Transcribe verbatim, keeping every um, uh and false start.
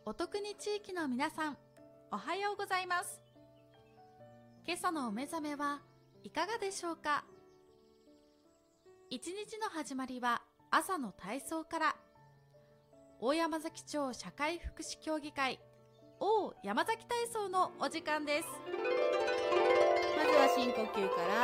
お得に地域の皆さん、おはようございます。今朝のお目覚めはいかがでしょうか。一日の始まりは朝の体操から。大山崎町社会福祉協議会大山崎体操のお時間です。 まずは深呼吸から